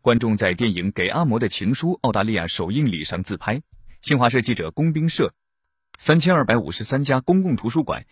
观众在电影《给阿嬷的情书》澳大利亚首映礼上自拍。新华社记者龚斌社，3253家公共图书馆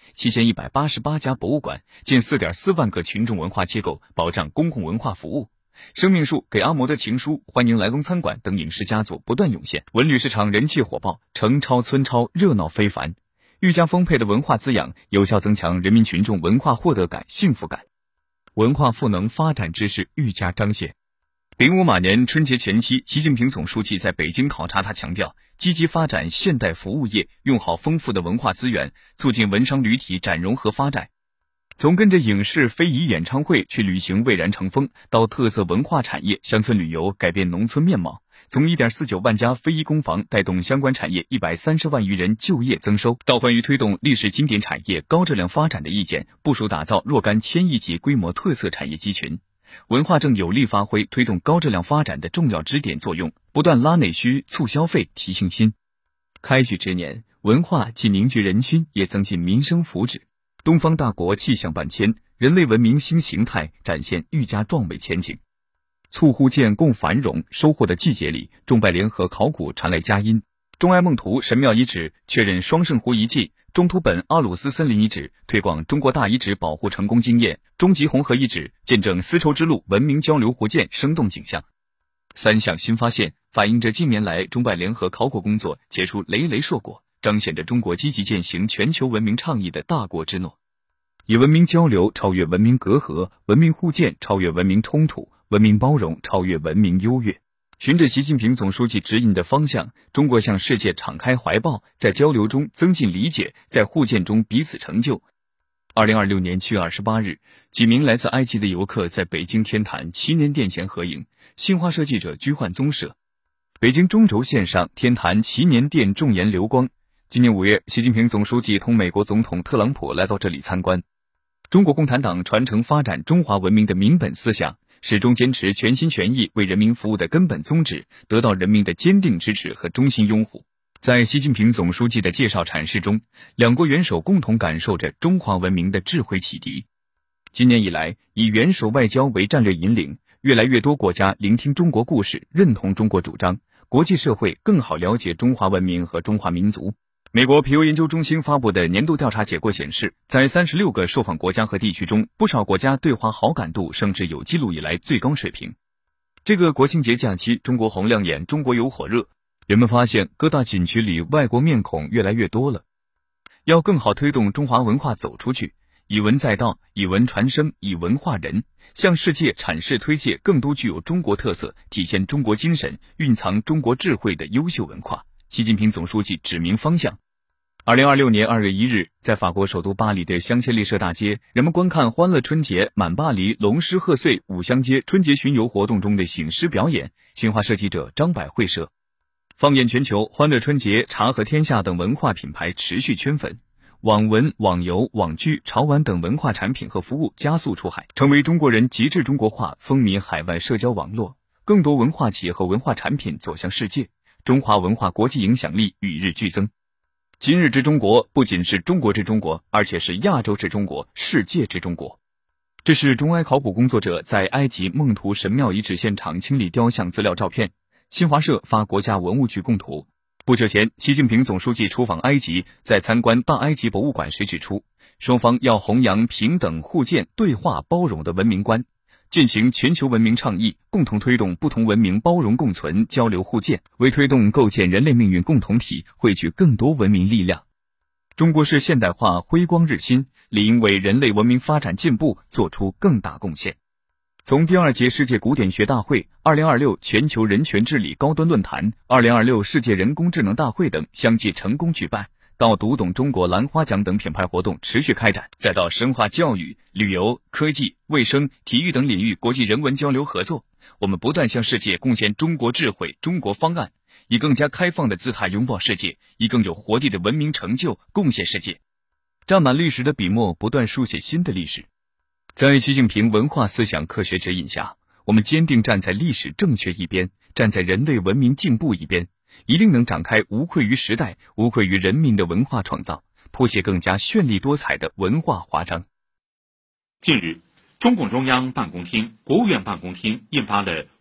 ，7188家博物馆，近4.4万个群众文化机构保障公共文化服务。生命树、给阿嬷的情书、欢迎来龙餐馆等影视佳作不断涌现，文旅市场人气火爆，城超村超，热闹非凡。愈加丰沛的文化滋养，有效增强人民群众文化获得感、幸福感，文化赋能发展之势愈加彰显。05马年春节前夕，习近平总书记在北京考察，他强调，积极发展现代服务业，用好丰富的文化资源，促进文商旅体展融合发展。从跟着影视、非遗演唱会去旅行蔚然成风，到特色文化产业、乡村旅游改变农村面貌，从 1.49 万家非遗工坊带动相关产业130万余人就业增收，到关于推动历史经典产业高质量发展的意见，部署打造若干千亿级规模特色产业集群。文化正有力发挥推动高质量发展的重要支点作用，不断拉内需、促消费、提信心。开局之年，文化既凝聚人心，也增进民生福祉。东方大国气象万千，人类文明新形态展现愈加壮美前景。促互鉴共繁荣收获的季节里，中拜联合考古传来佳音。中埃孟图神庙遗址确认双圣湖遗迹，中图本阿鲁斯森林遗址推广中国大遗址保护成功经验，中吉红河遗址见证丝绸之路文明交流互鉴生动景象。3项新发现反映着近年来中拜联合考古工作结出累累硕果，彰显着中国积极践行全球文明倡议的大国之诺。以文明交流超越文明隔阂，文明互鉴超越文明冲突，文明包容超越文明优越。循着习近平总书记指引的方向，中国向世界敞开怀抱，在交流中增进理解，在互鉴中彼此成就。2026年7月28日，几名来自埃及的游客在北京天坛祈年殿前合影。新华社记者居焕宗社。北京中轴线上天坛祈年殿重颜流光。今年5月，习近平总书记同美国总统特朗普来到这里参观。中国共产党传承发展中华文明的民本思想，始终坚持全心全意为人民服务的根本宗旨，得到人民的坚定支持和衷心拥护。在习近平总书记的介绍阐释中，两国元首共同感受着中华文明的智慧启迪。今年以来，以元首外交为战略引领，越来越多国家聆听中国故事，认同中国主张，国际社会更好了解中华文明和中华民族。美国皮尤研究中心发布的年度调查结果显示，在36个受访国家和地区中，不少国家对华好感度升至有记录以来最高水平。这个国庆节假期，中国红亮眼，中国游火热，人们发现各大景区里外国面孔越来越多了。要更好推动中华文化走出去，以文载道，以文传声，以文化人，向世界阐释推介更多具有中国特色、体现中国精神、蕴藏中国智慧的优秀文化。习近平总书记指明方向。2026年2月1日，在法国首都巴黎的香榭丽舍大街，人们观看欢乐春节、满巴黎、龙狮贺岁、五香街春节巡游活动中的醒狮表演。新华社记者张百惠社。放眼全球，欢乐春节、茶和天下等文化品牌持续圈粉，网文、网游、网剧、潮玩等文化产品和服务加速出海，成为中国人极致中国化风靡海外社交网络。更多文化企业和文化产品走向世界，中华文化国际影响力与日俱增。今日之中国不仅是中国之中国，而且是亚洲之中国、世界之中国。这是中埃考古工作者在埃及孟图神庙遗址现场清理雕像资料照片。新华社发国家文物局供图。不久前，习近平总书记出访埃及，在参观大埃及博物馆时指出，双方要弘扬平等、互鉴、对话、包容的文明观，践行全球文明倡议，共同推动不同文明包容共存、交流互鉴，为推动构建人类命运共同体汇聚更多文明力量。中国式现代化辉光日新，理应为人类文明发展进步做出更大贡献。从第2届世界古典学大会、2026全球人权治理高端论坛、2026世界人工智能大会等相继成功举办，到读懂中国兰花奖等品牌活动持续开展，再到深化教育、旅游、科技、卫生、体育等领域国际人文交流合作，我们不断向世界贡献中国智慧、中国方案，以更加开放的姿态拥抱世界，以更有活力的文明成就贡献世界。沾满历史的笔墨不断书写新的历史。在习近平文化思想科学指引下，我们坚定站在历史正确一边，站在人类文明进步一边，一定能展开无愧于时代、无愧于人民的文化创造，谱写更加绚丽多彩的文化华章。 近日，中共中央办公厅、国务院办公厅印发了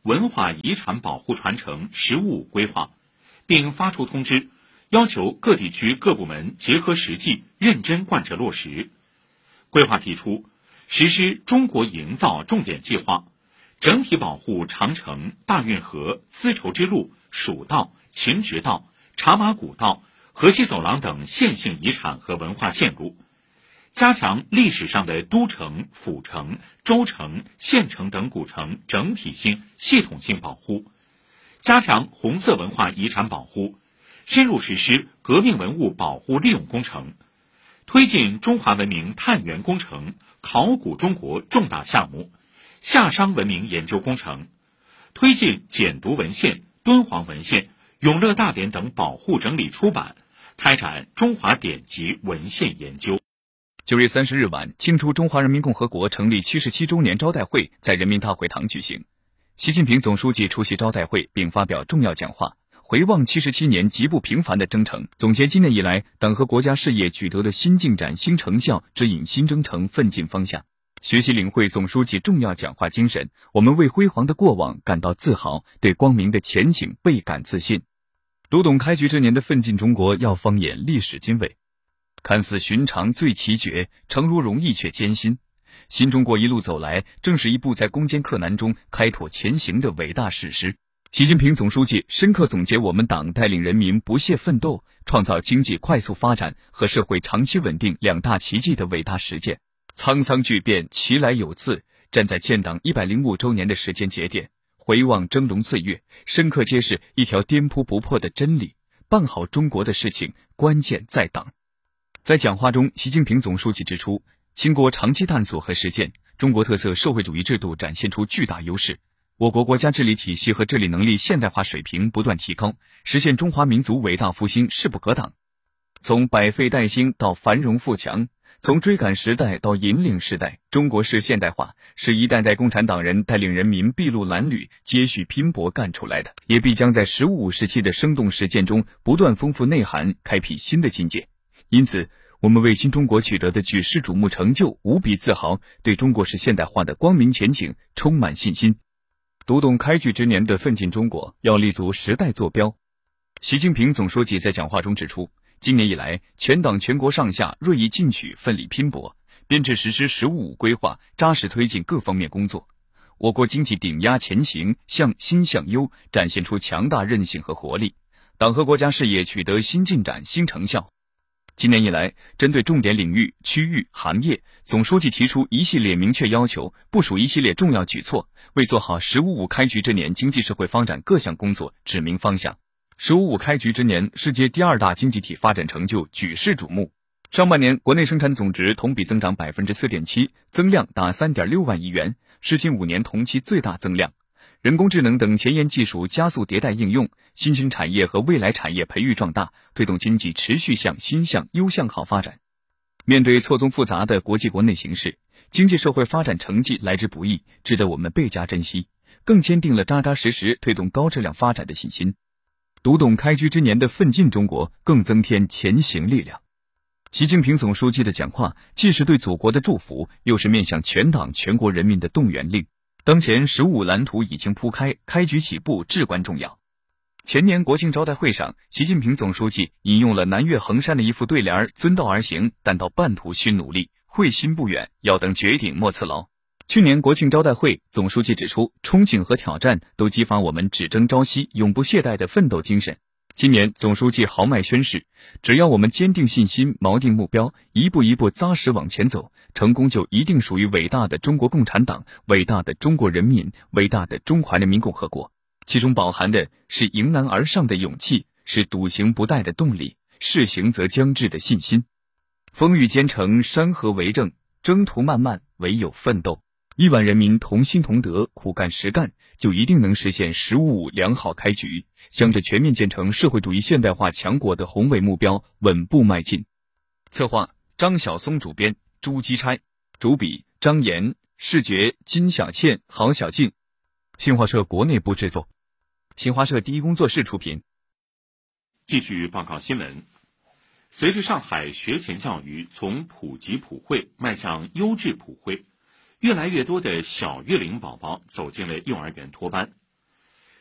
文化遗产保护传承“十五五”规划，并发出通知，要求各地区各部门结合实际，认真贯彻落实。规划提出，实施中国营造重点计划，整体保护长城、大运河、丝绸之路、蜀道、秦直道、茶马古道、河西走廊等线性遗产和文化线路，加强历史上的都城、府城、州城、县城等古城整体性、系统性保护，加强红色文化遗产保护，深入实施革命文物保护利用工程，推进中华文明探源工程、考古中国重大项目、夏商文明研究工程，推进简牍文献、敦煌文献、永乐大典等保护整理出版，开展中华典籍文献研究。 9月30日晚，庆祝中华人民共和国成立77周年招待会在人民大会堂举行。习近平总书记出席招待会并发表重要讲话，回望77年极不平凡的征程，总结今年以来党和国家事业取得的新进展、新成效，指引新征程奋进方向。学习领会总书记重要讲话精神，我们为辉煌的过往感到自豪，对光明的前景倍感自信。读懂开局之年的奋进中国，要放眼历史经纬。看似寻常最奇绝，诚如容易却艰辛。新中国一路走来，正是一部在攻坚克难中开拓前行的伟大史诗。习近平总书记深刻总结我们党带领人民不懈奋斗，创造经济快速发展和社会长期稳定两大奇迹的伟大实践。沧桑巨变，其来有自，站在建党105周年的时间节点，回望峥嵘岁月，深刻揭示一条颠扑不破的真理：办好中国的事情，关键在党。在讲话中，习近平总书记指出，经过长期探索和实践，中国特色社会主义制度展现出巨大优势，我国国家治理体系和治理能力现代化水平不断提高，实现中华民族伟大复兴势不可挡。从百废待兴到繁荣富强，从追赶时代到引领时代，中国式现代化是一代代共产党人带领人民筚路蓝缕、接续拼搏干出来的，也必将在15时期的生动实践中不断丰富内涵，开辟新的境界。因此，我们为新中国取得的举世瞩目成就无比自豪，对中国式现代化的光明前景充满信心。读懂开局之年的奋进中国，要立足时代坐标。习近平总书记在讲话中指出，今年以来，全党全国上下锐意进取，奋力拼搏，编制实施“十五五”规划，扎实推进各方面工作。我国经济顶压前行，向新向优，展现出强大韧性和活力，党和国家事业取得新进展、新成效。今年以来，针对重点领域、区域、行业，总书记提出一系列明确要求，部署一系列重要举措，为做好“十五五”开局之年经济社会发展各项工作指明方向。“十五五”开局之年，世界第二大经济体发展成就举世瞩目。上半年国内生产总值同比增长 4.7%， 增量达 3.6 万亿元，是近5年同期最大增量。人工智能等前沿技术加速迭代应用，新兴产业和未来产业培育壮大，推动经济持续向新向优向好发展。面对错综复杂的国际国内形势，经济社会发展成绩来之不易，值得我们倍加珍惜，更坚定了扎扎实实推动高质量发展的信心。读懂开局之年的奋进中国，更增添前行力量。习近平总书记的讲话既是对祖国的祝福，又是面向全党全国人民的动员令。当前“十五五”蓝图已经铺开，开局起步至关重要。前年国庆招待会上，习近平总书记引用了南岳衡山的一副对联：遵道而行，但到半途须努力，会心不远，要等绝顶莫辞劳。去年国庆招待会，总书记指出，憧憬和挑战都激发我们只争朝夕、永不懈怠的奋斗精神。今年总书记豪迈宣誓，只要我们坚定信心、锚定目标，一步一步扎实往前走，成功就一定属于伟大的中国共产党、伟大的中国人民、伟大的中华人民共和国。其中饱含的是迎难而上的勇气，是笃行不怠的动力，是行则将至的信心。风雨兼程，山河为证，征途漫漫，唯有奋斗。亿万人民同心同德，苦干实干，就一定能实现“十五五”良好开局，向着全面建成社会主义现代化强国的宏伟目标稳步迈进。策划张晓松主编，朱基钗主笔，张岩视觉金小倩、郝小静。新华社国内部制作，新华社第一工作室出品。 继续报告新闻。随着上海学前教育从普及普惠迈向优质普惠，越来越多的小月龄宝宝走进了幼儿园托班，